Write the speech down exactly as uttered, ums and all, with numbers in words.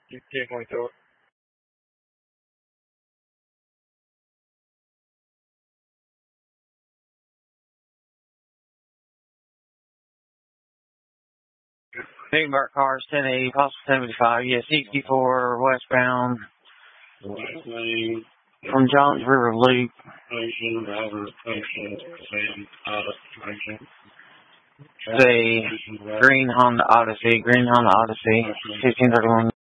ten twenty-four. Big Mark cars, ten eighty, possible seventy-five, yeah, sixty-four westbound. Last name. From Johns River Loop. Station, driver, station, station, auto, Say, green Honda Odyssey, green Honda Odyssey, fifteen thirty-one.